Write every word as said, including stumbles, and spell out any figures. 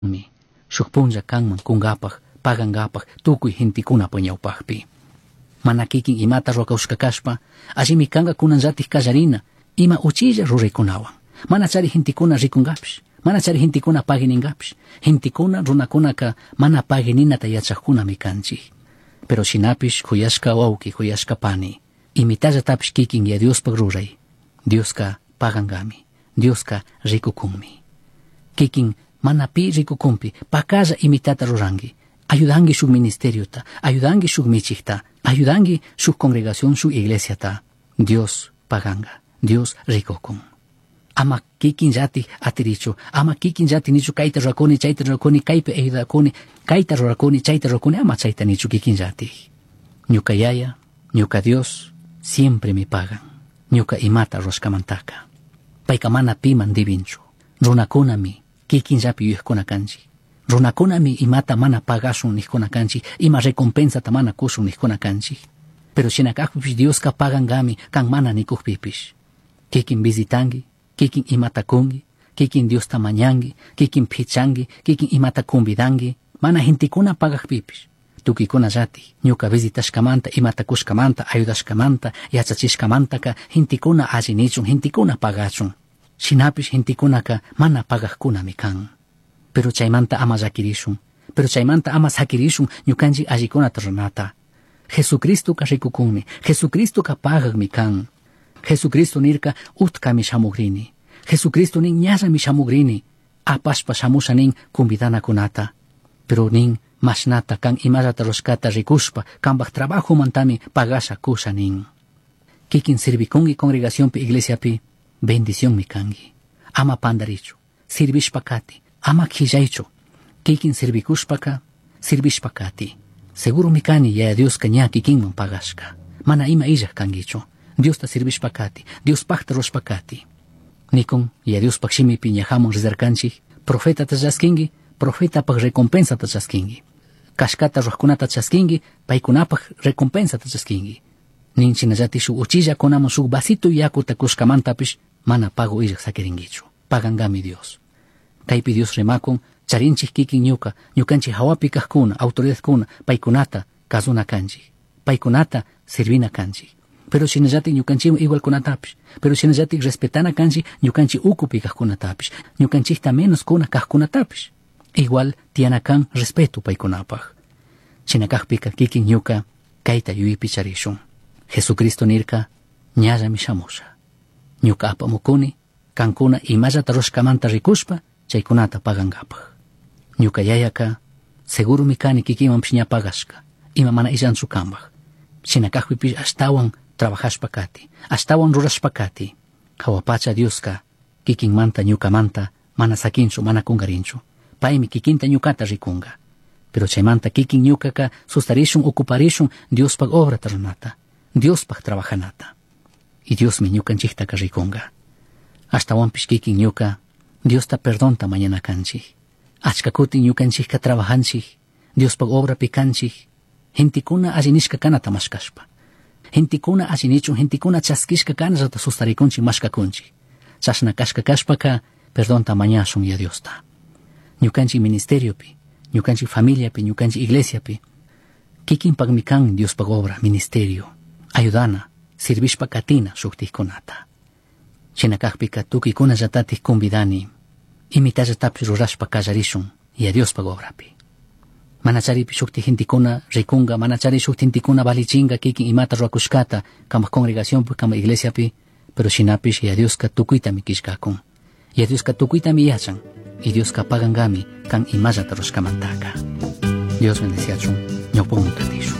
mi shukpunja kanman kungapaj pagangapaj tukuy hintikuna puñawpajpi. Mana kikin imata rokawshkakashpa allimi kanga kunanllatik kallarina ima uchilla ruraykunawan. Mana chari hintikuna rikungapish, mana chari hintikuna paginingapish, hintikuna runakunaka mana pagininata yachaqkunami kanchik. Pero shinapish kuyashka wawki kuyashka pani imitallatapish kikin ya Diospag ruray, Dioska pagangami, Dioska rikukunmi. Kikin mana pi rikukunpi pakalla imitata rurangi, ayudangi shuk ministeriota, ayudangi shuk michikta, ayudangi shuk congregación shuk iglesiata. Dios paganga, Dios rikukun. Ama kikin jati atirichu, ama kikin jati nichu kaita rakoni, chaita rakoni, kaipe ayudakoni, kaita rakoni, chaita rakoni, ama chaita nichu kikin jati. Ñuka yaya, ñuka Dios, siempre me pagan. Ñuka imata roskamantaka. Paikamana piman divinchu. Runakunami, kikin japi yuyukuna kanchi. Runakunami imata mana pagasun nihkuna kanchi, ima recompensa tamana kusun nihkuna kanchi. Pero shinakakpish Dios ka pagangami, kan mana nikukpipish. Kikin visitangi, kikin imata kungi, kikin Dios tamañangi, kikin pichangi, kikin imata kumbidangi, mana hintikuna pagakpipish. Tukikuna jati, ñuka visitashkamanta, imata kushkamanta, ayudashkamanta, yachachishkamantaka, hintikuna allinichun, hintikuna pagachun. Shinapish hintikunaka mana pagakkunami kan. Pero chaymanta ama llakirishun, pero chaymanta ama sakirishun, ñukanchi allikunata runata. Jesucristo ka rikukunmi, Jesucristo ka pagakmi kan. Jesucristo nirka utkami shamugrini, Jesucristo nin ñallami shamugrini, apashpa shamusha nin kumbidana kunata. Pero nin mashnata kan imallata roskata rikushpa, kambak trabajo mantami pagasha kusha nin. Kikin sirvikungi congregación pi iglesia pi, bendición mi kangi. Ama pandarichu, sirvishpakati, ama kijaychu. Kikin sirvikushpaka, sirvishpakati. Seguro mi kani ya Dios kanya kikinman pagashka. Mana ima ijak kangichu. Dios ta sirvishpakati, Dios pakta roshpakati. Nikon ya Dios pakshimi piñahamon rizarkanchi, profeta tachaskingi, profeta pak recompensa tachaskingi. Kashkata rohkunata tachaskingi, paikunapag recompensa tachaskingi. Nin chinallati shu uchilla konamo shu vasito yaku takushkamantapish, mana pago ijak sakiringichu. Pagangami Dios. Kaypi Dios remakon, charinchik kikin ñuka, ñukanchi hawapi kahkuna, autoridad kuna, paikunata, kazuna kanchi. Paikunata, sirvina kanchi. Pero shinallati ñukanchi igual kunatapish. Pero shinallati respetana kanchi, ñukanchi ukupi kahkunatapish. Ñukanchikta menos kuna kahkunatapish. Igual tianakan respeto paikunapaj. Shinakajpika kikin ñuka, kaita yuipi charishun. Jesucristo nirka, ñallami shamusha. Ñuka apamukuni, kankuna imallata roshkamanta rikushpa, chaykunata pagangapaj. Ñuka yayaka, seguro mikani kikiman piña pagashka, ima mana illanchu kambaj. Shinakajpipish ashtawan trabajashpakati, ashtawan rurashpakati. Hawapacha Dioska, kikin manta ñuka manta, mana sakinchu, mana kungarinchu. Paimi kikinta ñukata rikunga. Pero chaymanta kikin ñukaka sustarishun, ocuparishun, Dios pag obra taranata, Dios pag trabajanata. Y Dios mi ñukanchikta ka rikunga. Ashtawanpish kikin ñuka, Dios ta perdonta mañana kanchik. Achkakutin ñukanchikka trabajanchik, Dios pag obra pikanchik. Hintikuna allinishka kanata mashkashpa. Hintikuna allinichun, hintikuna chaskishka kanata sustarikunchik mashkakunchik. Chashna kashka kashpaka, perdonta mañashun ya Dios ta. Ñukanchik ministerio pi, ñukanchik familia pi, ñukanchik iglesia pi. Kikin pagmikan Dios pag obra, ministerio, ayudana, sirvishpa katina shuktikunata. Shinakajpika tukikuna llatatij kumbidani, imitallatapish rurashpa kallarishun, ya Dios pag obra pi. Manacharipi shukti hintikuna rikunga, manachari shukti hintikuna balichinga kikin imata ruakushkata, kama congregación pi, kama iglesia pi, pero shinapish ya Dios ka tukuita mi kishkakun. Ya Dios ka tukuita mi yachan, y Dios ka pagangami kan imallata roshkamantaka. Dios bendeciachun, ñawpun mutatishu.